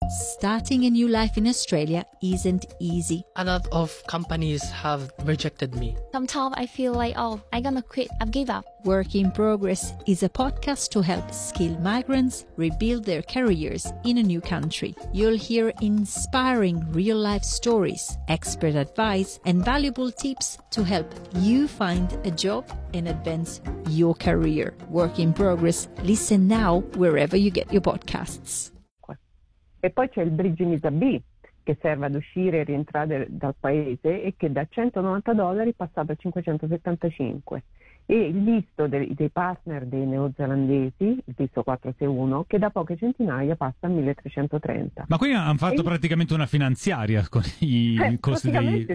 Starting a new life in Australia isn't easy. A lot of companies have rejected me. Sometimes I feel like, I'm gonna quit, I've give up. Work in Progress is a podcast to help skilled migrants rebuild their careers in a new country. You'll hear inspiring real-life stories, expert advice, and valuable tips to help you find a job and advance your career. Work in Progress. Listen now wherever you get your podcasts. E poi c'è il Bridging Visa B, che serve ad uscire e rientrare dal paese e che da $190 passava a 575. E il visto dei partner dei neozelandesi, il visto 461, che da poche centinaia passa a 1330. Ma qui hanno fatto praticamente una finanziaria con i costi dei...